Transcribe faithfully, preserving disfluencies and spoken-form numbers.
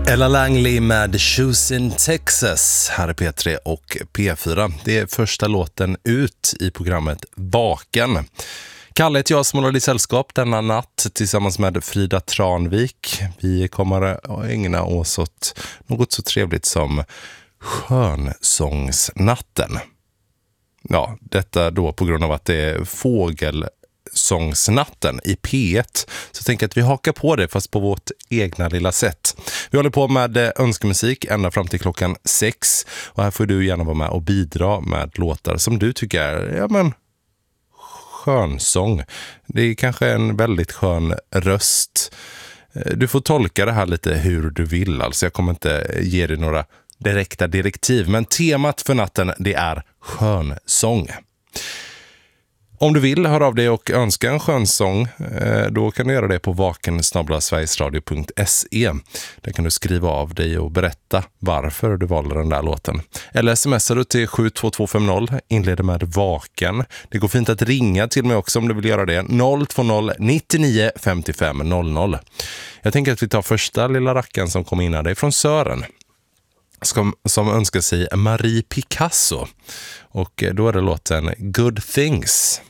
Ella Langley med Shoes in Texas här är P tre och P fyra. Det är första låten ut i programmet Vaken. Kalle heter jag som håller i sällskap denna natt tillsammans med Frida Tranvik. Vi kommer att ägna oss åt något så trevligt som skönsångsnatten. Ja, detta då på grund av att det är fågelsångsnatten i P ett. Så jag tänker att vi hakar på det fast på vårt egna lilla sätt. Vi håller på med önskemusik ända fram till klockan sex. Och här får du gärna vara med och bidra med låtar som du tycker är, ja men, skönsång. Det är kanske en väldigt skön röst. Du får tolka det här lite hur du vill. Alltså jag kommer inte ge dig några direkta direktiv. Men temat för natten, det är skönsång. Om du vill höra av dig och önska en skönsång, då kan du göra det på vaken snabel-a sverigesradio punkt se. Där kan du skriva av dig och berätta varför du valde den där låten. Eller smsar du till sju två två fem noll, inleder med vaken. Det går fint att ringa till mig också om du vill göra det. noll två noll nittionio femtiofem noll noll. Jag tänker att vi tar första lilla racken som kom in här. Det är från Sören. Som, som önskar sig Marie Picasso. Och då är det låten Good Things.